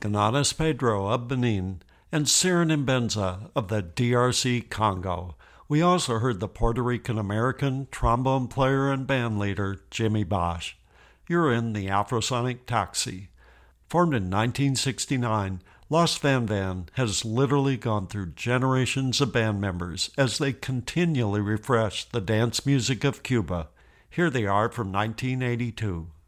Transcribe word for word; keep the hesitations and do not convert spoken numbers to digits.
Ganadas Pedro of Benin, and Siren Mbenza of the D R C Congo. We also heard the Puerto Rican-American trombone player and band leader Jimmy Bosch. You're in the Afrosonic Taxi. Formed in nineteen sixty-nine, Los Van Van has literally gone through generations of band members as they continually refresh the dance music of Cuba. Here they are from nineteen eighty-two.